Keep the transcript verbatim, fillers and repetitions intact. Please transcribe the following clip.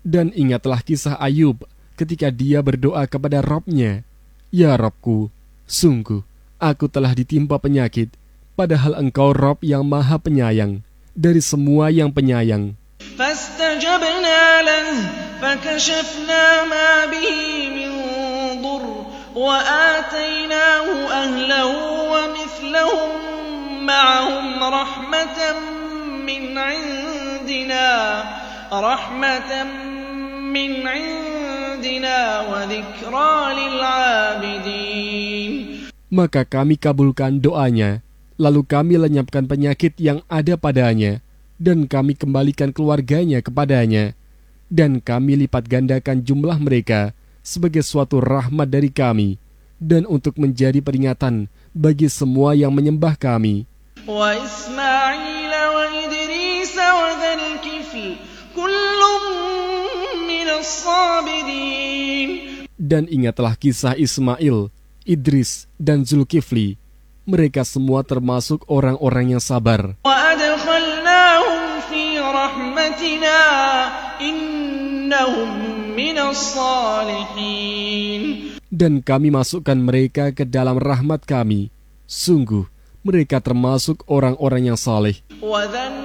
Dan ingatlah kisah Ayub ketika dia berdoa kepada Rabb-Nya, "Ya Rabbku, sungguh aku telah ditimpa penyakit, padahal Engkau Rabb yang maha penyayang dari semua yang penyayang." فاستجبنا له فكشفنا ما به من ضر وآتيناه أهله ومثلهم معهم رحمة من عندنا رحمة من عندنا وذكرى للعابدين. Maka kami kabulkan doanya, lalu kami lenyapkan penyakit yang ada padanya, dan kami kembalikan keluarganya kepadanya, dan kami lipat gandakan jumlah mereka sebagai suatu rahmat dari kami, dan untuk menjadi peringatan bagi semua yang menyembah kami. Wa Ismail wa Idris wa Dzal Kifl kullun minas sabirin. Dan ingatlah kisah Ismail, Idris, dan Zulkifli. Mereka semua termasuk orang-orang yang sabar. Wa adkhalnahum fi rahmatina innahum minas salihin. Dan kami masukkan mereka ke dalam rahmat kami. Sungguh, mereka termasuk orang-orang yang saleh.